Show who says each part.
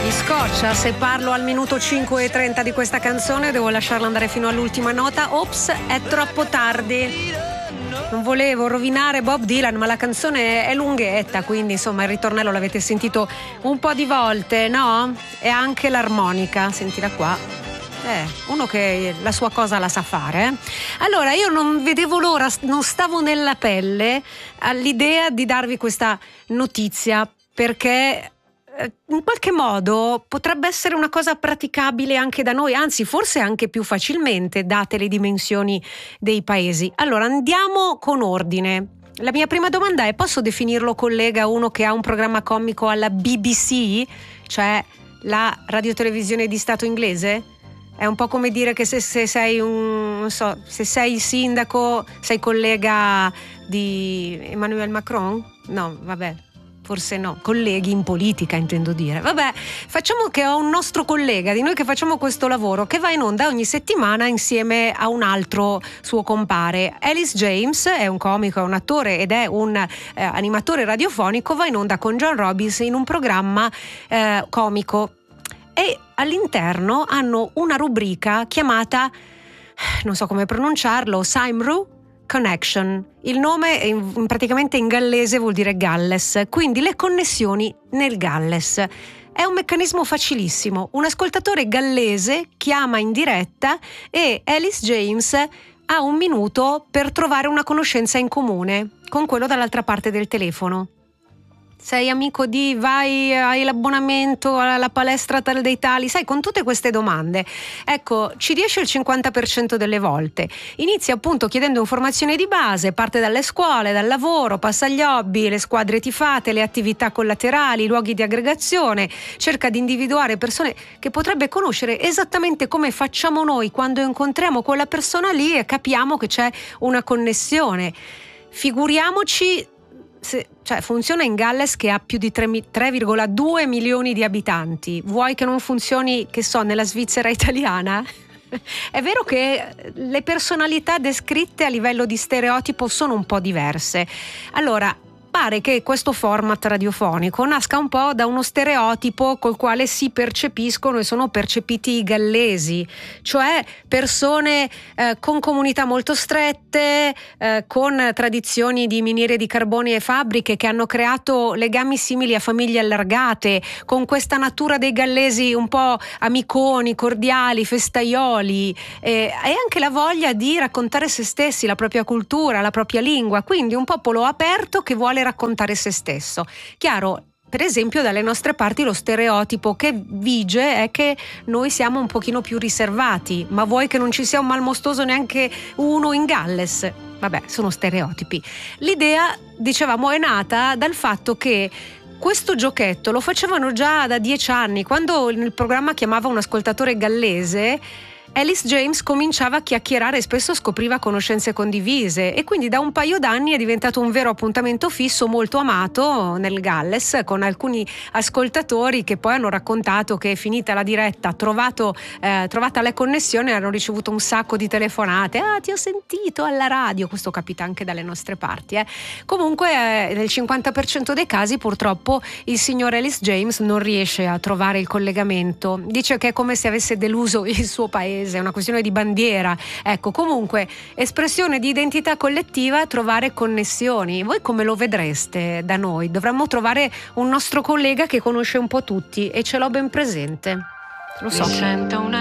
Speaker 1: Mi scoccia se parlo al minuto 5:30 di questa canzone, devo lasciarla andare fino all'ultima nota. Ops, è troppo tardi. Non volevo rovinare Bob Dylan, ma la canzone è lunghetta, quindi insomma il ritornello l'avete sentito un po' di volte, no? E anche l'armonica, sentila qua. Uno che la sua cosa la sa fare. Allora, io non vedevo l'ora, non stavo nella pelle all'idea di darvi questa notizia, perché in qualche modo potrebbe essere una cosa praticabile anche da noi, anzi forse anche più facilmente date le dimensioni dei paesi. Allora andiamo con ordine. La mia prima domanda è: posso definirlo collega uno che ha un programma comico alla BBC, cioè la radiotelevisione di Stato inglese? È un po' come dire che se sei se sei sindaco sei collega di Emmanuel Macron? No, vabbè. Forse no, colleghi in politica intendo dire. Vabbè, facciamo che ho un nostro collega di noi che facciamo questo lavoro che va in onda ogni settimana insieme a un altro suo compare. Ellis James è un comico, è un attore ed è un animatore radiofonico, va in onda con John Robbins in un programma comico e all'interno hanno una rubrica chiamata, non so come pronunciarlo, Cymru Connection. Il nome praticamente in gallese vuol dire Galles, quindi le connessioni nel Galles. È un meccanismo facilissimo. Un ascoltatore gallese chiama in diretta e Ellis James ha 1 minuto per trovare una conoscenza in comune con quello dall'altra parte del telefono. Sei amico di, hai l'abbonamento alla palestra tal dei tali, sai, con tutte queste domande. Ecco, ci riesce il 50% delle volte. Inizia appunto chiedendo informazioni di base, parte dalle scuole, dal lavoro, passa agli hobby, le squadre tifate, le attività collaterali, i luoghi di aggregazione, cerca di individuare persone che potrebbe conoscere esattamente come facciamo noi quando incontriamo quella persona lì e capiamo che c'è una connessione. Figuriamoci. Cioè funziona in Galles che ha più di 3,2 milioni di abitanti. Vuoi che non funzioni, che so, nella Svizzera italiana? È vero che le personalità descritte a livello di stereotipo sono un po' diverse. Allora, pare che questo format radiofonico nasca un po' da uno stereotipo col quale si percepiscono e sono percepiti i gallesi, cioè persone con comunità molto strette, con tradizioni di miniere di carbone e fabbriche che hanno creato legami simili a famiglie allargate, con questa natura dei gallesi un po' amiconi, cordiali, festaioli, e anche la voglia di raccontare se stessi, la propria cultura, la propria lingua, quindi un popolo aperto che vuole raccontare se stesso. Chiaro, per esempio dalle nostre parti lo stereotipo che vige è che noi siamo un pochino più riservati, ma vuoi che non ci sia un malmostoso neanche uno in Galles? Vabbè, sono stereotipi. L'idea, dicevamo, è nata dal fatto che questo giochetto lo facevano già da 10 anni, quando il programma chiamava un ascoltatore gallese. Ellis James cominciava a chiacchierare e spesso scopriva conoscenze condivise e quindi da un paio d'anni è diventato un vero appuntamento fisso molto amato nel Galles, con alcuni ascoltatori che poi hanno raccontato che finita la diretta, trovata la connessione, hanno ricevuto un sacco di telefonate. Ti ho sentito alla radio, questo capita anche dalle nostre parti. Comunque nel 50% dei casi purtroppo il signor Ellis James non riesce a trovare il collegamento, dice che è come se avesse deluso il suo paese. È una questione di bandiera. Ecco, comunque, espressione di identità collettiva, trovare connessioni. Voi come lo vedreste da noi? Dovremmo trovare un nostro collega che conosce un po' tutti e ce l'ho ben presente. Lo so.